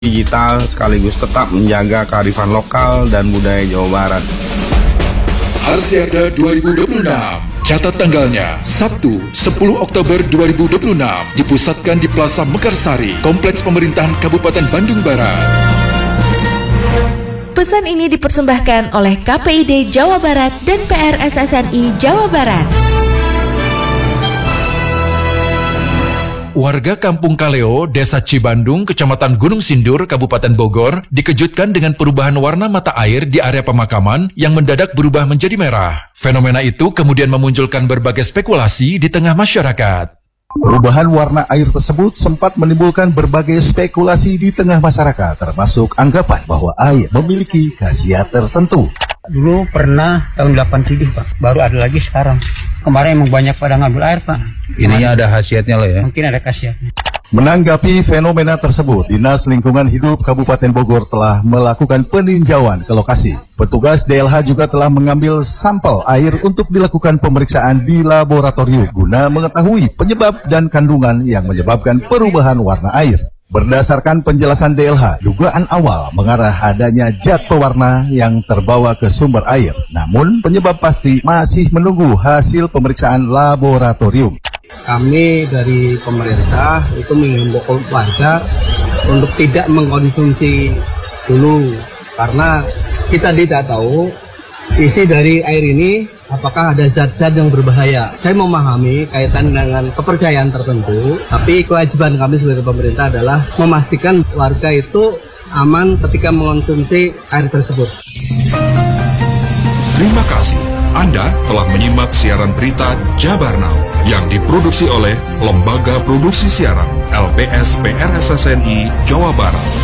digital sekaligus tetap menjaga kearifan lokal dan budaya Jawa Barat. Harsiada 2026, catat tanggalnya, Sabtu 10 Oktober 2026, dipusatkan di Plaza Mekarsari, Kompleks Pemerintahan Kabupaten Bandung Barat. Pesan ini dipersembahkan oleh KPID Jawa Barat dan PRSSNI Jawa Barat. Warga Kampung Kaleo, Desa Cibandung, Kecamatan Gunung Sindur, Kabupaten Bogor, dikejutkan dengan perubahan warna mata air di area pemakaman yang mendadak berubah menjadi merah. Fenomena itu kemudian memunculkan berbagai spekulasi di tengah masyarakat. Perubahan warna air tersebut sempat menimbulkan berbagai spekulasi di tengah masyarakat, termasuk anggapan bahwa air memiliki khasiat tertentu. Dulu pernah tahun 87 Pak, baru ada lagi sekarang. Kemarin emang banyak pada ngambil air Pak. Ininya ada khasiatnya loh ya? Mungkin ada khasiatnya. Menanggapi fenomena tersebut, Dinas Lingkungan Hidup Kabupaten Bogor telah melakukan peninjauan ke lokasi. Petugas DLH juga telah mengambil sampel air untuk dilakukan pemeriksaan di laboratorium guna mengetahui penyebab dan kandungan yang menyebabkan perubahan warna air. Berdasarkan penjelasan DLH, dugaan awal mengarah adanya zat pewarna yang terbawa ke sumber air. Namun, penyebab pasti masih menunggu hasil pemeriksaan laboratorium. Kami dari pemerintah itu mengimbau warga untuk tidak mengkonsumsi dulu. Karena kita tidak tahu isi dari air ini apakah ada zat-zat yang berbahaya. Saya memahami kaitan dengan kepercayaan tertentu, tapi kewajiban kami sebagai pemerintah adalah memastikan warga itu aman ketika mengonsumsi air tersebut. Terima kasih. Anda telah menyimak siaran berita Jabar Now yang diproduksi oleh Lembaga Produksi Siaran LPS PRSSNI Jawa Barat.